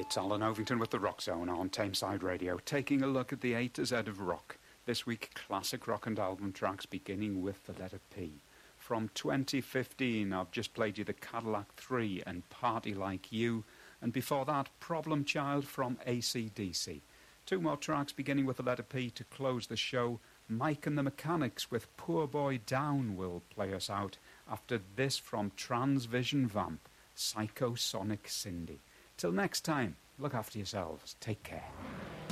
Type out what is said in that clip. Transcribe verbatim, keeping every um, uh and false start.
It's Alan Ovington with the Rock Zone on Tameside Radio, taking a look at the A to Z of rock. This week, classic rock and album tracks beginning with the letter P. From twenty fifteen, I've just played you the Cadillac three and Party Like You, and before that, Problem Child from A C D C. Two more tracks beginning with the letter P to close the show. Mike and the Mechanics with Poor Boy Down will play us out. After this from Transvision Vamp, Psychosonic Cindy. Till next time, look after yourselves. Take care.